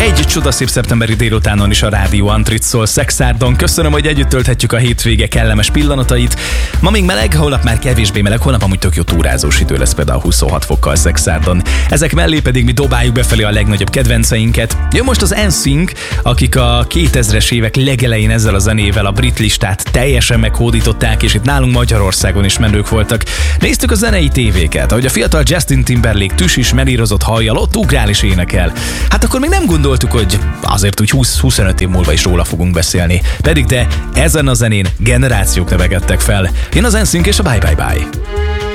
Egy csodaszép szeptemberi délutánon is a Rádió Antrit szól Szexárdon. Köszönöm, hogy együtt tölthetjük a hétvége kellemes pillanatait. Ma még meleg, holnap már kevésbé meleg, holnap amúgy tök jó túrázós idő lesz, például 26 fokkal Szexárdon. Ezek mellé pedig mi dobáljuk befelé a legnagyobb kedvenceinket. Jön most az NSYNC, akik a 2000-es évek legelején ezzel a zenével a brit listát teljesen meghódították, és itt nálunk Magyarországon is menők voltak. Néztük a zenei tévéket, ahogy a fiatal Justin Timberlake tüsis, melírozott hajjal ott ugrál és énekel. Hát akkor még nem gondoltuk, hogy azért úgy 20-25 év múlva is róla fogunk beszélni. Pedig de ezen a zenén generációk nevegettek fel. Jön az NSYNC és a Bye Bye Bye.